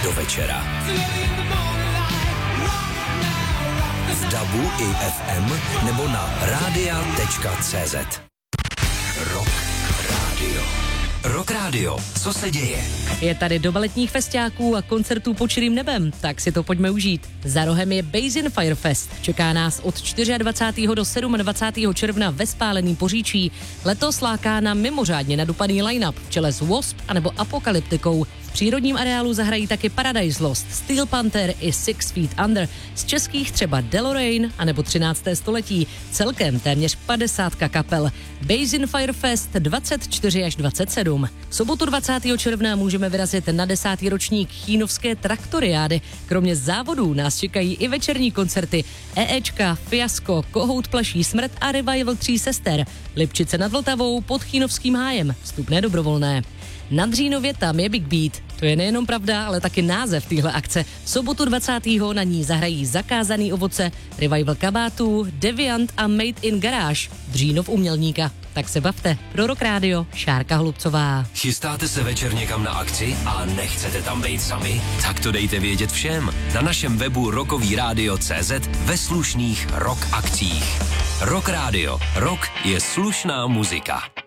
do večera. V DABu i FM nebo na radia.cz. Rock Radio. Rock Radio. Co se děje? Je tady doba letních festiáků a koncertů pod širým nebem, tak si to pojďme užít. Za rohem je Basin Fire Fest. Čeká nás od 24. do 27. června ve Spáleném Poříčí. Letos láká na mimořádně nadupaný line-up v čele s Wasp anebo Apokalyptikou. V přírodním areálu zahrají taky Paradise Lost, Steel Panther i Six Feet Under. Z českých třeba Deloraine anebo 13. století. Celkem téměř 50 kapel. Basin Fire Fest 24 až 27. V sobotu 20. června můžeme vyrazit na 10. ročník Chínovské traktoriády. Kromě závodů nás čekají i večerní koncerty EEčka, Fiasko, Kohout plaší smrt a Revival 3 sester. Lipčice nad Vltavou pod Chínovským hájem. Vstupné dobrovolné. Na Dřínově tam je Big Beat. To je nejenom pravda, ale taky název téhle akce. V sobotu 20. na ní zahrají Zakázaný ovoce, Revival kabátů, Deviant a Made in Garage. Dřínov umělníka. Tak se bavte. Pro Rock Radio, Šárka Hlubcová. Chystáte se večer někam na akci a nechcete tam být sami? Tak to dejte vědět všem. Na našem webu rockovyradio.cz ve slušných rock akcích. Rock Radio. Rock je slušná muzika.